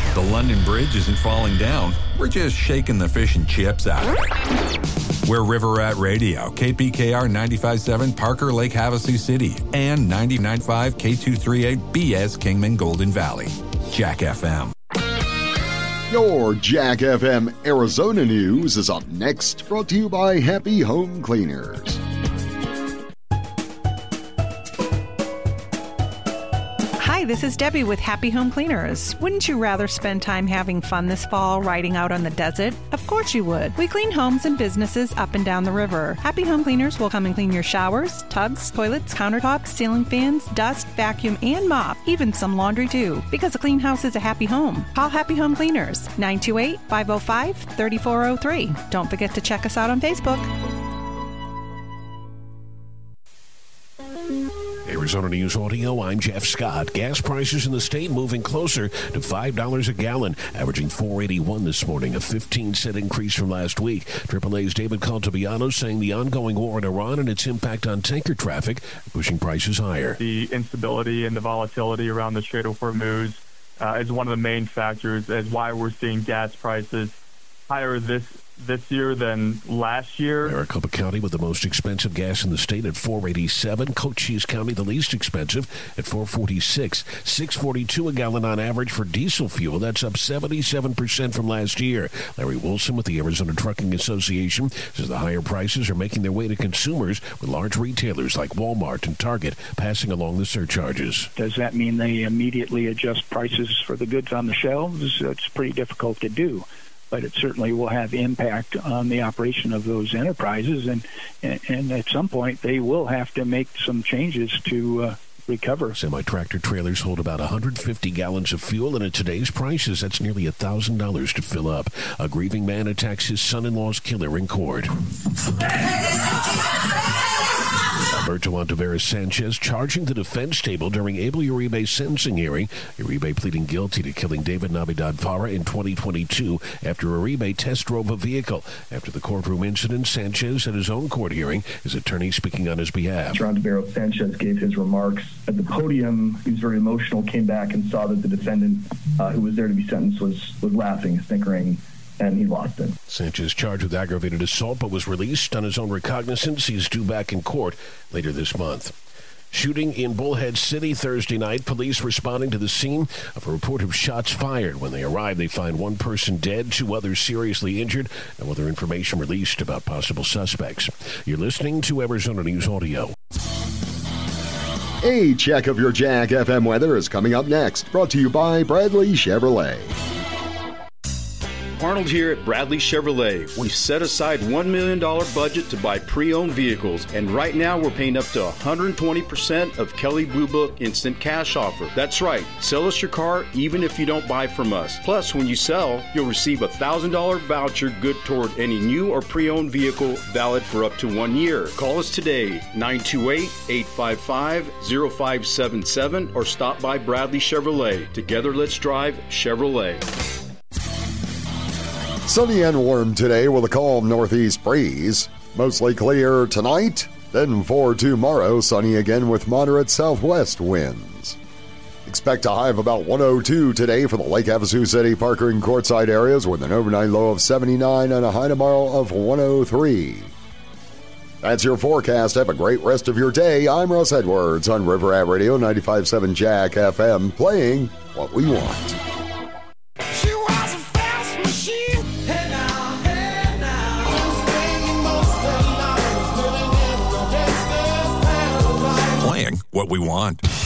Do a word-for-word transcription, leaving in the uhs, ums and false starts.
The London Bridge isn't falling down. We're just shaking the fish and chips out of it. We're River Rat Radio, K P K R ninety-five point seven, Parker Lake, Havasu City, and ninety-nine point five K two thirty-eight B S Kingman Golden Valley. Jack F M. Your Jack F M Arizona news is up next, brought to you by Happy Home Cleaners. Hi, this is Debbie with Happy Home Cleaners. Wouldn't you rather spend time having fun this fall riding out on the desert? Of course you would. We clean homes and businesses up and down the river. Happy Home Cleaners will come and clean your showers, tubs, toilets, countertops, ceiling fans, dust, vacuum, and mop, even some laundry too. Because a clean house is a happy home. Call Happy Home Cleaners, nine two eight, five oh five, three four oh three. Don't forget to check us out on Facebook. Arizona News Audio, I'm Jeff Scott. Gas prices in the state moving closer to five dollars a gallon, averaging four eighty-one this morning, a fifteen cent increase from last week. triple A's David Caltabiano saying the ongoing war in Iran and its impact on tanker traffic are pushing prices higher. The instability and the volatility around the Strait of Hormuz uh, is one of the main factors as why we're seeing gas prices higher this this year than last year. Maricopa County with the most expensive gas in the state at four eighty-seven. Cochise County the least expensive at four forty-six. six forty-two a gallon on average for diesel fuel. That's up seventy-seven percent from last year. Larry Wilson with the Arizona Trucking Association says the higher prices are making their way to consumers, with large retailers like Walmart and Target passing along the surcharges. Does that mean they immediately adjust prices for the goods on the shelves? It's pretty difficult to do, but it certainly will have impact on the operation of those enterprises, and and, and at some point they will have to make some changes to uh, recover. Semi-tractor trailers hold about one hundred fifty gallons of fuel, and at today's prices, that's nearly one thousand dollars to fill up. A grieving man attacks his son-in-law's killer in court. Alberto Ontiveros Sanchez charging the defense table during Abel Uribe's sentencing hearing. Uribe pleading guilty to killing David Navidad Farah in twenty twenty-two after Uribe test drove a vehicle. After the courtroom incident, Sanchez at his own court hearing, his attorney speaking on his behalf. Ontiveros Sanchez gave his remarks at the podium. He was very emotional, came back and saw that the defendant uh, who was there to be sentenced was, was laughing, snickering, and he lost it. Sanchez charged with aggravated assault but was released on his own recognizance. He's due back in court later this month. Shooting in Bullhead City Thursday night. Police responding to the scene of a report of shots fired. When they arrive, they find one person dead, two others seriously injured. No other information released about possible suspects. You're listening to Arizona News Audio. A check of your Jack F M weather is coming up next. Brought to you by Bradley Chevrolet. Arnold here at Bradley Chevrolet. We've set aside one million dollars budget to buy pre-owned vehicles, and right now we're paying up to one hundred twenty percent of Kelley Blue Book Instant Cash Offer. That's right. Sell us your car even if you don't buy from us. Plus, when you sell, you'll receive a one thousand dollars voucher good toward any new or pre-owned vehicle, valid for up to one year. Call us today, nine two eight, eight five five, zero five seven seven, or stop by Bradley Chevrolet. Together, let's drive Chevrolet. Sunny and warm today with a calm northeast breeze. Mostly clear tonight. Then for tomorrow, sunny again with moderate southwest winds. Expect a high of about one oh two today for the Lake Havasu City, Parker, and Quartzsite areas with an overnight low of seventy-nine and a high tomorrow of one oh three. That's your forecast. Have a great rest of your day. I'm Russ Edwards on River Rat Radio ninety-five point seven Jack F M, playing what we want. What we want.